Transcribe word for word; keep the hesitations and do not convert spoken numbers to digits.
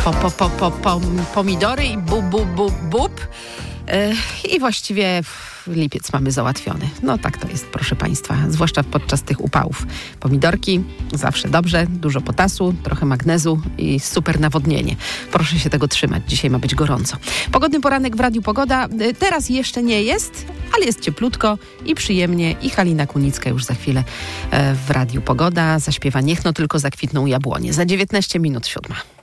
po, po, po, po, po, pomidory i bub, bub, bub, bub. I właściwie lipiec mamy załatwiony. No tak to jest, proszę Państwa, zwłaszcza podczas tych upałów. Pomidorki, zawsze dobrze, dużo potasu, trochę magnezu i super nawodnienie. Proszę się tego trzymać, dzisiaj ma być gorąco. Pogodny poranek w Radiu Pogoda. Teraz jeszcze nie jest, ale jest cieplutko i przyjemnie. I Halina Kunicka już za chwilę w Radiu Pogoda zaśpiewa Niech no tylko zakwitną jabłonie. Za dziewiętnaście minut siódma.